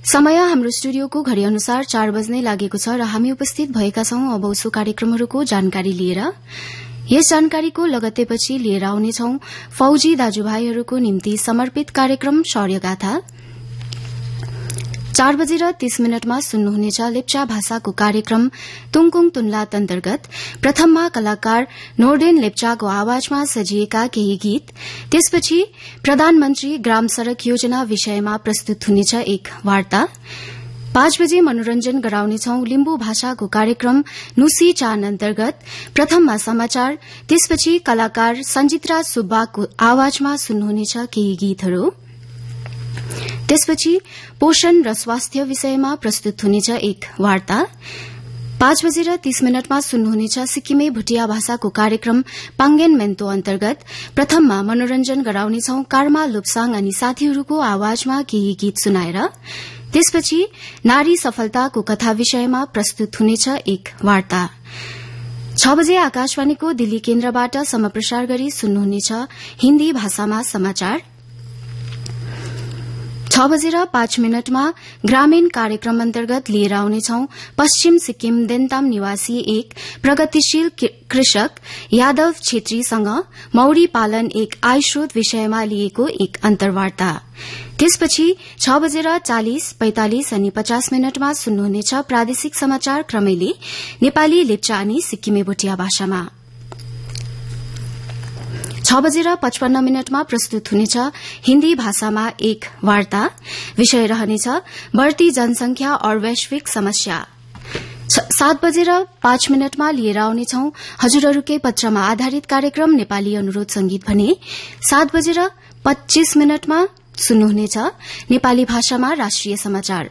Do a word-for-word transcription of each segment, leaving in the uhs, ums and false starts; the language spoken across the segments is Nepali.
समय हाम्रो स्टुडियोको घड़ी अनुसार चार बज्नै लागेको छ र हामी उपस्थित भएका छौं अब उसो कार्यक्रमहरूको जानकारी लिएर। यस जानकारीको लगत्तैपछि लिएर आउनेछौं फौजी दाजुभाइहरूको निम्ति समर्पित कार्यक्रम शौर्यगाथा। चार बजेर तीस मिनटमा सुन्नुहुनेछ लेप्चा भाषाको कार्यक्रम तुङकुङ तुनलात अन्तर्गत प्रथममा कलाकार नोर्डेन लेप्चाको आवाजमा सजिएका केही गीत। त्यसपछि प्रधानमन्त्री ग्राम सड़क योजना विषयमा प्रस्तुत हुनेछ एक वार्ता। पाँच बजे मनोरञ्जन गराउनेछौं लिम्बू भाषाको कार्यक्रम नुसी चान अन्तर्गत प्रथममा समाचार। त्यसपछि कलाकार सञ्जित्रा सुब्बाको आवाजमा सुन्नुहुनेछ केही गीतहरू। त्यसपछि पोषण र स्वास्थ्य विषयमा प्रस्तुत हुनेछ एक वार्ता। पाँच बजेर तीस मिनटमा सुन्नुहुनेछ सिक्किमे भुटिया भाषाको कार्यक्रम पाङ्गेन मेन्तो अन्तर्गत प्रथममा मनोरञ्जन गराउनेछौं कार्मा लोप्साङ अनि साथीहरूको आवाजमा केही गीत सुनाएर। त्यसपछि नारी सफलताको कथा विषयमा प्रस्तुत हुनेछ एक वार्ता। छ बजे आकाशवाणीको दिल्ली केन्द्रबाट समप्रसार गरी सुन्नुहुनेछ हिन्दी भाषामा समाचार। छ बजेर पाँच मिनटमा ग्रामीण कार्यक्रम अन्तर्गत लिएर आउनेछौं पश्चिम सिक्किम देन्ताम निवासी एक प्रगतिशील कृषक यादव छेत्रीसँग मौरी पालन एक आय स्रोत विषयमा लिएको एक अन्तर्वार्ता। त्यसपछि छ बजेर चालिस पैंतालिस अनि पचास मिनटमा सुन्नुहुनेछ प्रादेशिक समाचार क्रमैले नेपाली लेप्चा अनि सिक्किमे भुटिया भाषामा। छ बजेर पचपन्न मिनटमा प्रस्तुत हुनेछ हिन्दी भाषामा एक वार्ता। विषय रहनेछ बढ़ती जनसंख्या और वैश्विक समस्या। सात बजेर पाँच मिनटमा लिएर आउनेछौं हजुरहरूकै पत्रमा आधारित कार्यक्रम नेपाली अनुरोध संगीत भने। सात बजेर पच्चीस मिनटमा सुन्नुहुनेछ नेपाली भाषामा राष्ट्रिय समाचार।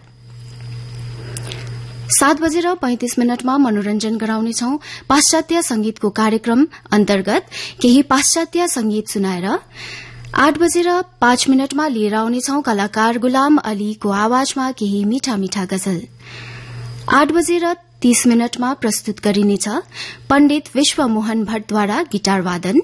सात बजेर पैंतिस मिनटमा मनोरञ्जन गराउनेछौं पाश्चात्य संगीतको कार्यक्रम अन्तर्गत केही पाश्चात्य संगीत सुनाएर। आठ बजेर पाँच मिनटमा लिएर आउनेछौं कलाकार गुलाम अलीको आवाजमा केही मीठा मीठा गजल। आठ बजेर तीस मिनटमा प्रस्तुत गरिनेछ पण्डित विश्वमोहन भट्टद्वारा गिटार वादन।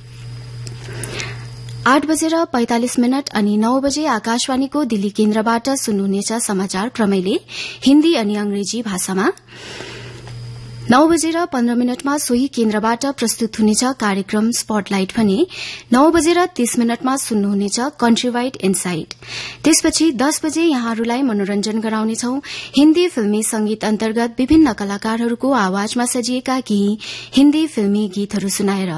आठ बजेर पैंतालिस मिनट अनि नौ बजे आकाशवाणीको दिल्ली केन्द्रबाट सुन्नुहुनेछ समाचार क्रमैले हिन्दी अनि अंग्रेजी भाषामा। नौ बजेर पन्ध्र मिनटमा सोही केन्द्रबाट प्रस्तुत हुनेछ कार्यक्रम स्पटलाइट भने। नौ बजेर तीस मिनटमा सुन्नुहुनेछ कन्ट्री वाइड इनसाइट। त्यसपछि दस बजे यहाँहरूलाई मनोरञ्जन गराउनेछौं हिन्दी फिल्मी संगीत अन्तर्गत विभिन्न कलाकारहरूको आवाजमा सजिएका केही हिन्दी फिल्मी गीतहरू सुनाएर।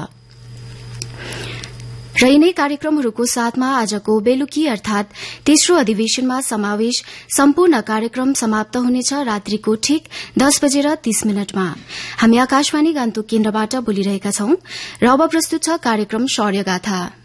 र यिनै कार्यक्रमहरूको साथमा आजको बेलुकी अर्थात तेस्रो अधिवेशनमा समावेश सम्पूर्ण कार्यक्रम समाप्त हुनेछ रात्रिको ठिक दस बजेर तीस मिनटमा। हामी आकाशवाणी गान्तोक केन्द्रबाट बोलिरहेका छौं र अब प्रस्तुत छ कार्यक्रम शौर्यगाथा।